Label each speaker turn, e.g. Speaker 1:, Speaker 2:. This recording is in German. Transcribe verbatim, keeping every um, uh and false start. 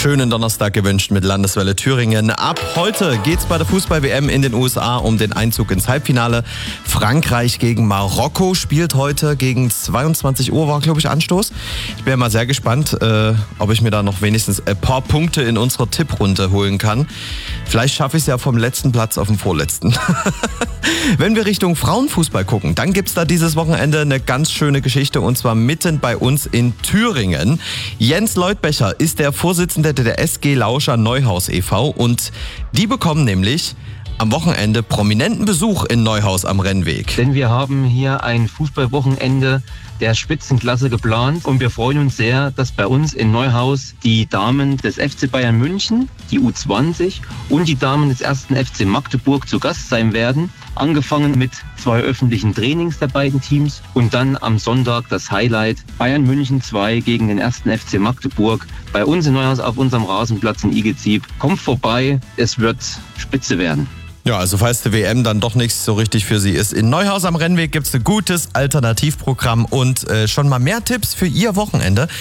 Speaker 1: Schönen Donnerstag gewünscht mit Landeswelle Thüringen. Ab heute geht's bei der Fußball-W M in den U S A um den Einzug ins Halbfinale. Frankreich gegen Marokko spielt heute gegen zweiundzwanzig Uhr, war glaube ich Anstoß. Ich bin ja mal sehr gespannt, äh, ob ich mir da noch wenigstens ein paar Punkte in unserer Tipprunde holen kann. Vielleicht schaffe ich es ja vom letzten Platz auf den vorletzten. Wenn wir Richtung Frauenfußball gucken, dann gibt's da dieses Wochenende eine ganz schöne Geschichte und zwar mitten bei uns in Thüringen. Jens Leutbecher ist der Vorsitzende der S G Lauscher Neuhaus e V und die bekommen nämlich am Wochenende prominenten Besuch in Neuhaus am Rennweg.
Speaker 2: Denn wir haben hier ein Fußballwochenende der Spitzenklasse geplant und wir freuen uns sehr, dass bei uns in Neuhaus die Damen des F C Bayern München, die U zwanzig und die Damen des ersten F C Magdeburg zu Gast sein werden. Angefangen mit zwei öffentlichen Trainings der beiden Teams und dann am Sonntag das Highlight Bayern München zwei gegen den ersten F C Magdeburg bei uns in Neuhaus auf unserem Rasenplatz in Igezib. Kommt vorbei, es wird spitze werden.
Speaker 1: Ja, also falls die W M dann doch nichts so richtig für Sie ist. In Neuhaus am Rennweg gibt's ein gutes Alternativprogramm und äh, schon mal mehr Tipps für Ihr Wochenende.